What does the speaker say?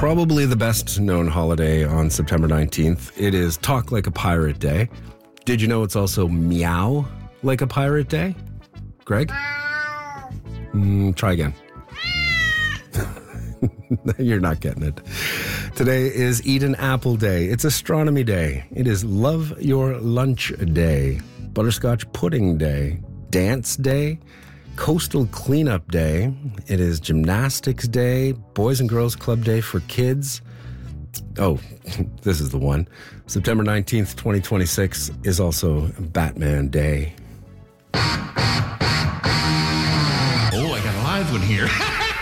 probably the best known holiday on September 19th. It is Talk Like a Pirate Day. Did you know it's also Meow Like a Pirate Day? Greg? Try again. You're not getting it. Today is Eat an Apple Day. It's Astronomy Day. It is Love Your Lunch Day. Butterscotch Pudding Day. Dance Day. Coastal Cleanup Day. It is Gymnastics Day. Boys and Girls Club Day for kids. Oh, this is the one. September 19th, 2026 is also Batman Day. Oh, I got a live one here.